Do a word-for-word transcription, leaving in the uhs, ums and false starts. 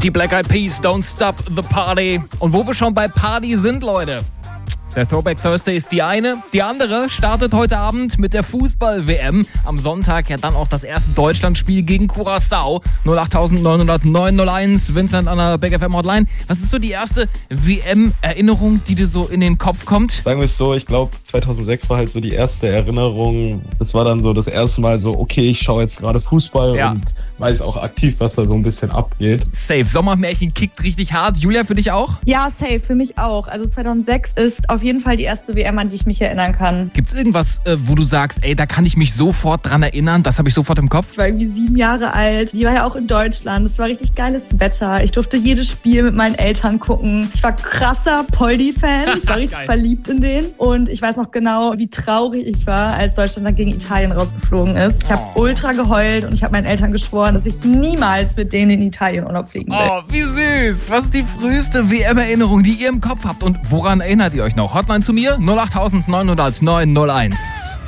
Die Black Eyed Peas, Don't Stop the Party. Und wo wir schon bei Party sind, Leute. Der Throwback Thursday ist die eine. Die andere startet heute Abend mit der Fußball-W M. Am Sonntag ja dann auch das erste Deutschlandspiel gegen Curaçao. null acht neun null neun null eins, Vincent an der Big F M Hotline. Was ist so die erste W M-Erinnerung, die dir so in den Kopf kommt? Sagen wir es so, ich glaube zweitausendsechs war halt so die erste Erinnerung. Das war dann so das erste Mal so, okay, ich schaue jetzt gerade Fußball Ja. und weiß auch aktiv, was da so ein bisschen abgeht. Safe. Sommermärchen kickt richtig hart. Julia, für dich auch? Ja, safe, für mich auch. Also zweitausendsechs ist auf jeden Fall die erste W M, an die ich mich erinnern kann. Gibt's irgendwas, äh, wo du sagst, ey, da kann ich mich sofort dran erinnern, das habe ich sofort im Kopf? Ich war irgendwie sieben Jahre alt. Die war ja auch in Deutschland. Es war richtig geiles Wetter. Ich durfte jedes Spiel mit meinen Eltern gucken. Ich war krasser Poldi-Fan. Ich war richtig Geil. verliebt in den. Und ich weiß noch genau, wie traurig ich war, als Deutschland dann gegen Italien rausgeflogen ist. Ich habe Oh. ultra geheult und ich habe meinen Eltern geschworen, dass ich niemals mit denen in Italien Urlaub fliegen will. Oh, wie süß. Was ist die früheste W M-Erinnerung, die ihr im Kopf habt? Und woran erinnert ihr euch noch? Hotline zu mir null acht neun null neun null eins.